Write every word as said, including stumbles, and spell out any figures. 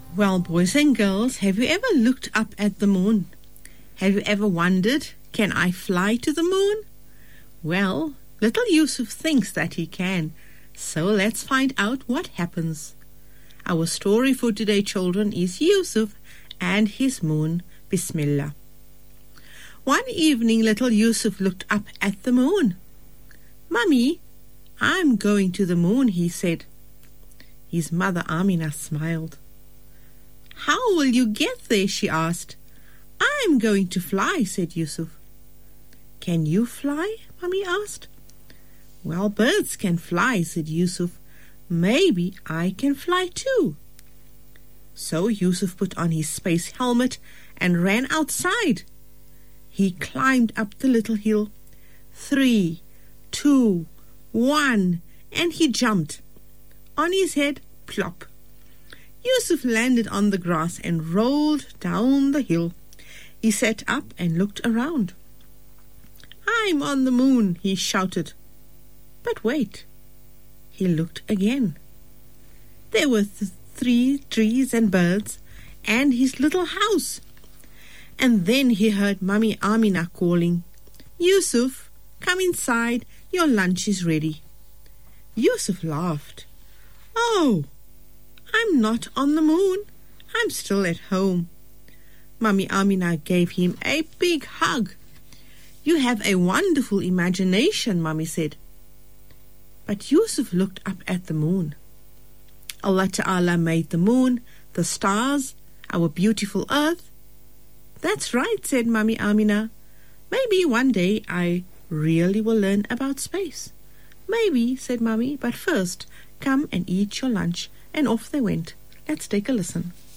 Well, boys and girls, have you ever looked up at the moon? Have you ever wondered, can I fly to the moon? Well, little Yusuf thinks that he can, so let's find out what happens. Our story for today, children, is Yusuf and his moon. Bismillah. One evening, little Yusuf looked up at the moon. "Mummy, I'm going to the moon," he said. His mother Amina smiled. "How will you get there?" she asked. "I'm going to fly," said Yusuf. "Can you fly?" Mummy asked. "Well, birds can fly," said Yusuf. "Maybe I can fly too." So Yusuf put on his space helmet and ran outside. He climbed up the little hill. Three, two, one, and he jumped. On his head, plop. Yusuf landed on the grass and rolled down the hill. He sat up and looked around. "I'm on the moon," he shouted. But wait. He looked again. There were th- three trees and birds and his little house. And then he heard Mummy Amina calling, "Yusuf, come inside, your lunch is ready." Yusuf laughed. "Oh, I'm not on the moon. I'm still at home." Mummy Amina gave him a big hug. "You have a wonderful imagination," Mummy said. But Yusuf looked up at the moon. Allah Ta'ala made the moon, the stars, our beautiful earth. "That's right," said Mummy Amina. "Maybe one day I really will learn about space." "Maybe," said Mummy, "but first come and eat your lunch." And off they went. Let's take a listen.